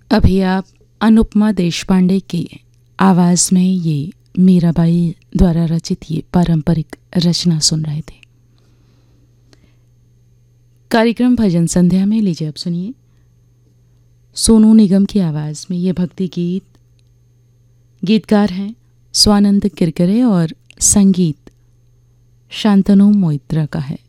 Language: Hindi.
अभी आप अनुपमा देशपांडे की आवाज़ में ये मीराबाई द्वारा रचित ये पारंपरिक रचना सुन रहे थे। कार्यक्रम भजन संध्या में लीजिए अब सुनिए सोनू निगम की आवाज़ में ये भक्ति गीत। गीतकार हैं स्वानंद किरकरे और संगीत शांतनु मोइत्रा का है।